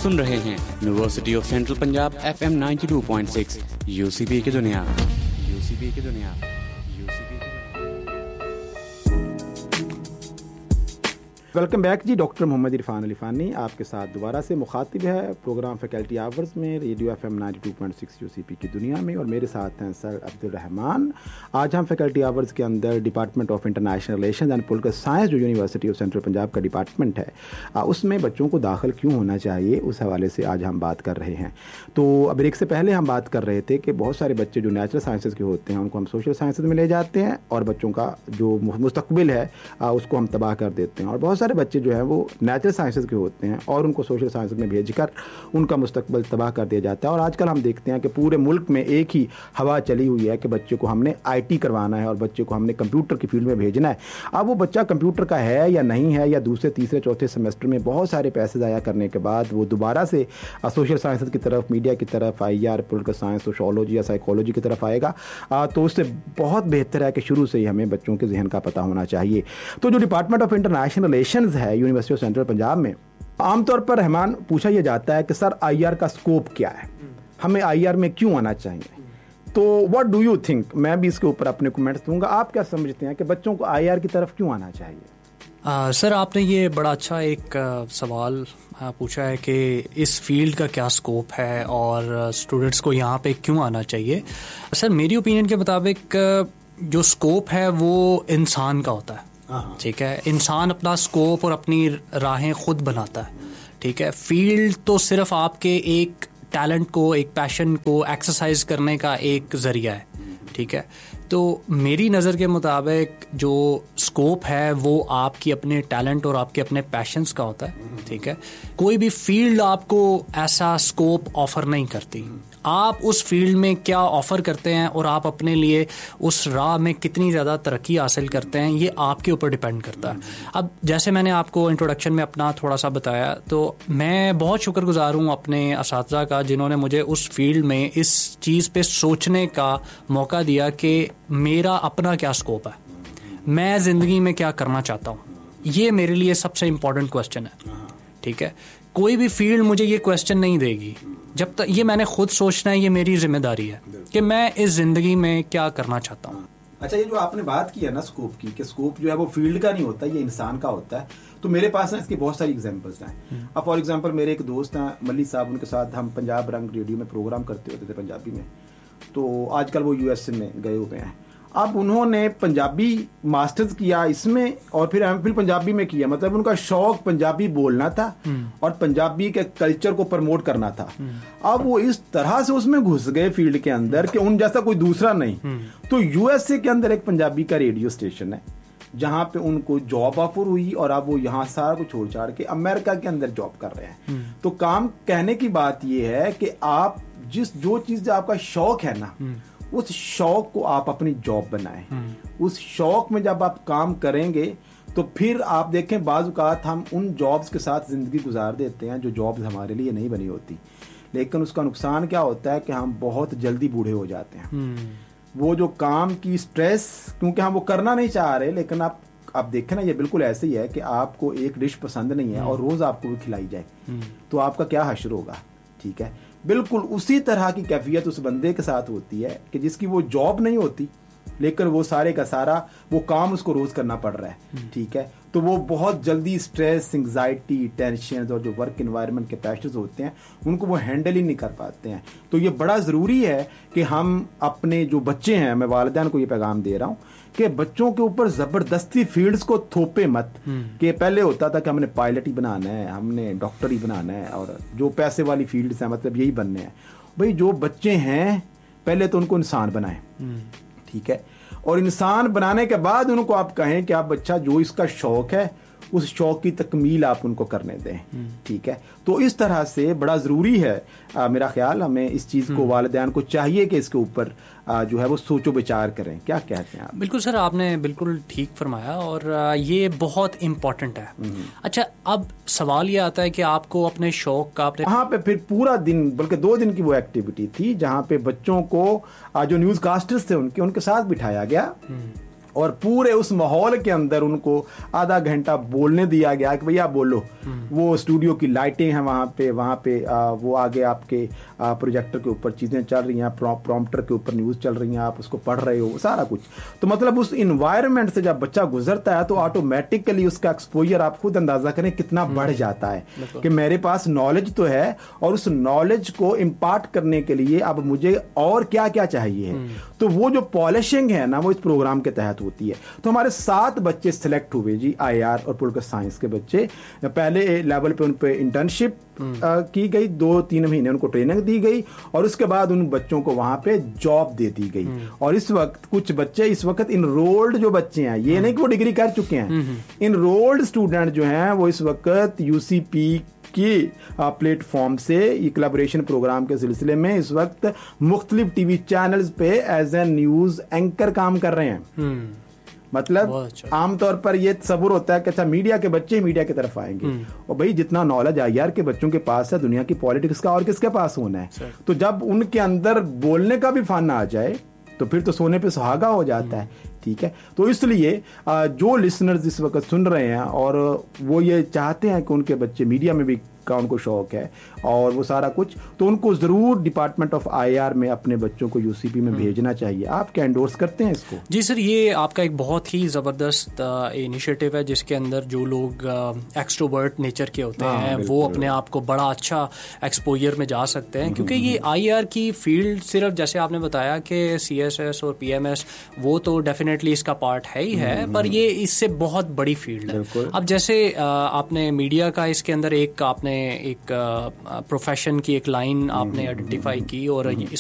सुन रहे हैं university of central Punjab FM 92.6 UCP की दुनिया। वेलकम बैक जी। डॉक्टर मोहम्मद इरफान अली फ़ानी आपके साथ दोबारा से मुखातिब है प्रोग्राम फैकल्टी आवर्स में रेडियो FM 92.6 UCP की दुनिया में, और मेरे साथ हैं सर अब्दुल रहमान। आज हम फैकल्टी आवर्स के अंदर department of international relation and political science जो यूनिवर्सिटी ऑफ सेंट्रल पंजाब का डिपार्टमेंट है उसमें बच्चों को दाखिल क्यों होना चाहिए, उस हवाले से आज हम बात कर रहे हैं। तो अब ब्रेक से पहले हम बात कर रहे थे कि बहुत सारे बच्चे जो नेचुरल साइंसेज के होते हैं उनको हम सोशल साइंसेज में ले जाते हैं और बच्चों का जो मुस्तकबिल है उसको हम तबाह कर देते हैं, और बहुत सारे बच्चे जो हैं वो नेचुरल साइंसेज के होते हैं और उनको सोशल साइंसेज में भेजकर उनका मुस्तकबिल तबाह कर दिया जाता है। और आजकल हम देखते हैं कि पूरे मुल्क में एक ही हवा चली हुई है कि बच्चे को हमने IT करवाना है और बच्चे को हमने कंप्यूटर की फील्ड में भेजना है। अब वो बच्चा कंप्यूटर का है या नहीं है, या दूसरे तीसरे चौथे सेमेस्टर में बहुत सारे पैसे ज़ाया करने के बाद वो दोबारा से सोशल साइंसेज की तरफ, मीडिया की तरफ, IR, पॉलिटिकल साइंस, सोशोलॉजी या साइकोलॉजी की तरफ आएगा। तो उससे बहुत बेहतर है कि शुरू से ही हमें बच्चों के जहन का पता होना चाहिए। तो जो डिपार्टमेंट ऑफ इंटरनेशनल रिलेशंस है यूनिवर्सिटी ऑफ सेंट्रल पंजाब में, आमतौर पर रहमान पूछा यह जाता है कि सर IR का स्कोप क्या है, हमें IR में क्यों आना चाहिए। तो व्हाट डू यू थिंक, मैं भी इसके ऊपर अपने कमेंट्स दूंगा। आप क्या समझते हैं कि बच्चों को IR की तरफ क्यों आना चाहिए? सर आपने ये बड़ा अच्छा एक सवाल पूछा है कि इस फील्ड का क्या स्कोप है और स्टूडेंट्स को यहाँ पे क्यों आना चाहिए। सर मेरी ओपिनियन के मुताबिक जो स्कोप है वो इंसान का होता है, ठीक है। इंसान अपना स्कोप और अपनी राहें खुद बनाता है, ठीक है। फील्ड तो सिर्फ आपके एक टैलेंट को, एक पैशन को एक्सरसाइज करने का एक जरिया है, ठीक है। तो मेरी नज़र के मुताबिक जो स्कोप है वो आपकी अपने टैलेंट और आपके अपने पैशंस का होता है, ठीक है। कोई भी फील्ड आपको ऐसा स्कोप ऑफ़र नहीं करती। आप उस फील्ड में क्या ऑफ़र करते हैं और आप अपने लिए उस राह में कितनी ज़्यादा तरक्की हासिल करते हैं, ये आपके ऊपर डिपेंड करता है। अब जैसे मैंने आपको इंट्रोडक्शन में अपना थोड़ा सा बताया, तो मैं बहुत शुक्रगुजार हूँ अपने असातिज़ा का जिन्होंने मुझे उस फील्ड में इस चीज़ पे सोचने का मौका दिया कि मेरा अपना क्या स्कोप है, मैं ज़िंदगी में क्या करना चाहता हूँ। ये मेरे लिए सबसे इम्पोर्टेंट क्वेश्चन है, ठीक है। कोई भी फील्ड मुझे ये क्वेश्चन नहीं देगी जब तक, ये मैंने खुद सोचना है, ये मेरी जिम्मेदारी है कि मैं इस ज़िंदगी में क्या करना चाहता हूँ। अच्छा, ये जो आपने बात की है ना स्कोप की, कि स्कोप जो है वो फील्ड का नहीं होता, ये इंसान का होता है। तो मेरे पास ना इसकी बहुत सारी एग्जांपल्स हैं। अब फॉर एग्जांपल मेरे एक दोस्त हैं मल्ली साहब, उनके साथ हम पंजाब रंग रेडियो में प्रोग्राम करते होते थे पंजाबी में। तो आजकल वो USA में गए हुए हैं। अब उन्होंने पंजाबी मास्टर्स किया इसमें और फिर MPhil पंजाबी में किया। मतलब उनका शौक पंजाबी बोलना था और पंजाबी के कल्चर को प्रमोट करना था। अब वो इस तरह से उसमें घुस गए फील्ड के अंदर कि उन जैसा कोई दूसरा नहीं। तो USA के अंदर एक पंजाबी का रेडियो स्टेशन है जहाँ पे उनको जॉब ऑफर हुई और अब वो यहाँ सारा कुछ छोड़ छाड़ के अमेरिका के अंदर जॉब कर रहे हैं। तो काम कहने की बात ये है कि आप जो चीज आपका शौक है ना, उस शौक को आप अपनी जॉब बनाएं। उस शौक में जब आप काम करेंगे तो फिर आप देखें बाज़ औक़ात हम उन जॉब्स के साथ ज़िंदगी गुजार देते हैं जो जॉब्स हमारे लिए नहीं बनी होती, लेकिन उसका नुकसान क्या होता है कि हम बहुत जल्दी बूढ़े हो जाते हैं। वो जो काम की स्ट्रेस, क्योंकि हम वो करना नहीं चाह रहे, लेकिन आप देखें ना, ये बिल्कुल ऐसे ही है कि आपको एक डिश पसंद नहीं है और रोज़ आपको भी खिलाई जाए तो आपका क्या हश्र होगा, ठीक है। बिल्कुल उसी तरह की कैफियत उस बंदे के साथ होती है कि जिसकी वो जॉब नहीं होती लेकिन वो सारे का सारा वो काम उसको रोज करना पड़ रहा है, ठीक है। तो वो बहुत जल्दी स्ट्रेस, एंग्जाइटी, टेंशन और जो वर्क एनवायरनमेंट के प्रेशर्स होते हैं उनको वो हैंडल ही नहीं कर पाते हैं। तो ये बड़ा ज़रूरी है कि हम अपने जो बच्चे हैं, मैं वालिदैन को ये पैगाम दे रहा हूँ कि बच्चों के ऊपर ज़बरदस्ती फील्ड्स को थोपे मत। कि पहले होता था कि हमने पायलट ही बनाना है, हमने डॉक्टर ही बनाना है और जो पैसे वाली फील्ड्स हैं मतलब यही बनने हैं। भाई जो बच्चे हैं पहले तो उनको इंसान बनाएं, ठीक है। और इंसान बनाने के बाद उनको आप कहें कि आप बच्चा जो इसका शौक है उस शौक की तकमील आप उनको करने दें, ठीक है। तो इस तरह से बड़ा ज़रूरी है मेरा ख्याल, हमें इस चीज़ को वालिदैन को चाहिए कि इसके ऊपर जो है वो सोचो विचार करें। क्या कहते हैं आप? बिल्कुल सर, आपने बिल्कुल ठीक फरमाया और ये बहुत इम्पोर्टेंट है। अच्छा, अब सवाल ये आता है कि आपको अपने शौक का वहाँ पे फिर पूरा दिन, बल्कि 2 दिन की वो एक्टिविटी थी जहाँ पे बच्चों को जो न्यूज़ कास्टर्स थे उनके साथ बिठाया गया और पूरे उस माहौल के अंदर उनको आधा घंटा बोलने दिया गया कि भैया बोलो। वो स्टूडियो की लाइटें हैं वहाँ पे वो आगे आपके प्रोजेक्टर के ऊपर चीज़ें चल रही हैं, प्रॉम्प्टर के ऊपर न्यूज़ चल रही हैं, आप उसको पढ़ रहे हो, सारा कुछ। तो मतलब उस इन्वायरमेंट से जब बच्चा गुजरता है तो ऑटोमेटिकली उसका एक्सपोजर आप खुद अंदाजा करें कितना बढ़ जाता है कि मेरे पास नॉलेज तो है और उस नॉलेज को इम्पार्ट करने के लिए अब मुझे और क्या क्या चाहिए है। तो वो जो पॉलिशिंग है ना वो इस प्रोग्राम के तहत होती है। तो हमारे 7 बच्चे सिलेक्ट हुए जी, IR और पॉलिटिकल साइंस के बच्चे। पहले लेवल पे उन पे इंटर्नशिप की गई, 2-3 महीने उनको ट्रेनिंग दी गई और उसके बाद उन बच्चों को वहां पे जॉब दे दी गई। और इस वक्त कुछ बच्चे इस वक्त इनरोल्ड जो बच्चे हैं, ये नहीं कि वो डिग्री कर चुके हैं, इनरोल्ड स्टूडेंट जो हैं वो इस वक्त UCP की प्लेटफॉर्म से ये कोलैबोरेशन प्रोग्राम के सिलसिले में इस वक्त मुख्तलिफ TV चैनल्स पे एज ए न्यूज एंकर काम कर रहे हैं। मतलब आमतौर पर ये तस्वुर होता है कि अच्छा मीडिया के बच्चे मीडिया की तरफ आएंगे, और भाई जितना नॉलेज IR के बच्चों के पास है दुनिया की पॉलिटिक्स का और किसके पास होना है। तो जब उनके अंदर बोलने का भी फन आ जाए तो फिर तो सोने पे सुहागा हो जाता है। ठीक है, तो इसलिए जो लिसनर्स इस वक्त सुन रहे हैं और वो ये चाहते हैं कि उनके बच्चे मीडिया में भी का उनको शौक है और वो सारा कुछ, तो उनको जरूर डिपार्टमेंट ऑफ IR में अपने बच्चों को UCP में भेजना चाहिए। आप क्या एंडोर्स करते हैं इसको? जी सर, ये आपका एक बहुत ही ज़बरदस्त इनिशिएटिव है जिसके अंदर जो लोग एक्सट्रोवर्ट नेचर के होते हैं वो अपने आप को बड़ा अच्छा एक्सपोजर में जा सकते हैं, क्योंकि ये IR की फील्ड सिर्फ जैसे आपने बताया कि CSS और PMS वो तो डेफिनेटली इसका पार्ट है ही है, पर ये इससे बहुत बड़ी फील्ड है। अब जैसे आपने मीडिया का इसके अंदर एक आपने एक प्रोफेशन की एक लाइन आपने आइडेंटिफाई की और